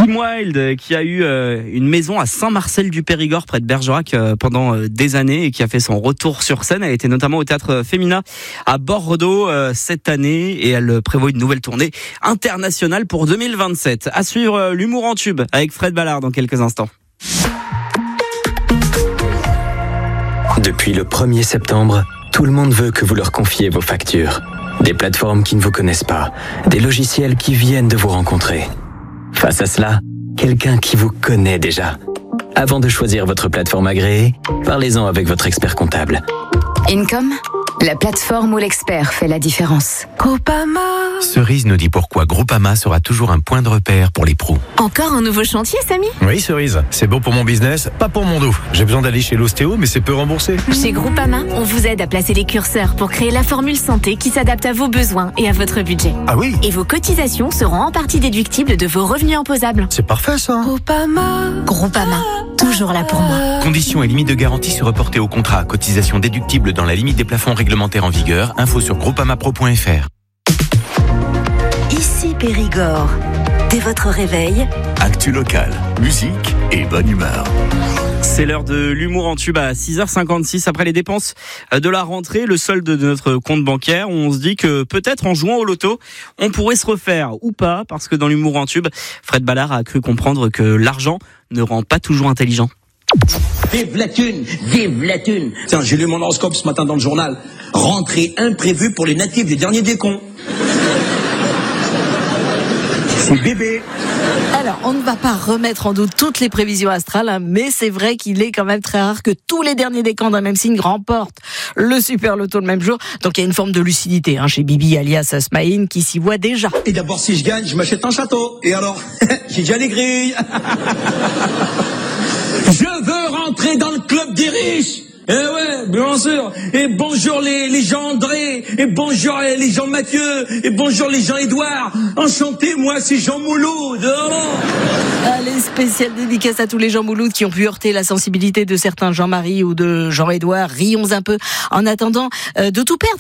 Kim Wilde, qui a eu une maison à Saint-Marcel-du-Périgord, près de Bergerac, pendant des années, et qui a fait son retour sur scène. Elle était notamment au Théâtre Femina à Bordeaux cette année, et elle prévoit une nouvelle tournée internationale pour 2027. À suivre l'humour en tube avec Fred Ballard dans quelques instants. Depuis le 1er septembre, tout le monde veut que vous leur confiez vos factures. Des plateformes qui ne vous connaissent pas, des logiciels qui viennent de vous rencontrer. Face à cela, quelqu'un qui vous connaît déjà. Avant de choisir votre plateforme agréée, parlez-en avec votre expert comptable. Income, la plateforme où l'expert fait la différence. Groupama. Cerise nous dit pourquoi Groupama sera toujours un point de repère pour les pros. Encore un nouveau chantier, Samy ? Oui, Cerise, c'est bon pour mon business, pas pour mon dos. J'ai besoin d'aller chez l'ostéo, mais c'est peu remboursé. Chez Groupama, on vous aide à placer les curseurs pour créer la formule santé qui s'adapte à vos besoins et à votre budget. Ah oui ? Et vos cotisations seront en partie déductibles de vos revenus imposables. C'est parfait ça. Groupama, toujours là pour moi. Conditions et limites de garantie se reporter au contrat. Cotisation déductible dans la limite des plafonds réglementaires en vigueur. Info sur groupamapro.fr. Ici Périgord. Dès votre réveil, actu local, musique et bonne humeur. C'est l'heure de l'humour en tube à 6h56. Après les dépenses de la rentrée, le solde de notre compte bancaire, on se dit que peut-être en jouant au loto, on pourrait se refaire ou pas, parce que dans l'humour en tube, Fred Ballard a cru comprendre que l'argent ne rend pas toujours intelligent. Vive la thune, vive la thune. Tiens, j'ai lu mon horoscope ce matin dans le journal. Rentrée imprévue pour les natifs des derniers des cons. C'est bébé. Alors, on ne va pas remettre en doute toutes les prévisions astrales, mais c'est vrai qu'il est quand même très rare que tous les derniers décans d'un même signe remportent le super loto le même jour. Donc, il y a une forme de lucidité chez Bibi alias Smaïn qui s'y voit déjà. Et d'abord, si je gagne, je m'achète un château. Et alors, j'ai déjà les grilles. Je veux rentrer dans le club des riches. Eh ouais, bien sûr. Et bonjour les Jean-André, et bonjour les Jean-Mathieu, et bonjour les Jean-Édouard. Enchanté, moi c'est Jean Mouloud. Allez, spéciale dédicace à tous les Jean Mouloud qui ont pu heurter la sensibilité de certains Jean-Marie ou de Jean-Édouard. Rions un peu en attendant de tout perdre.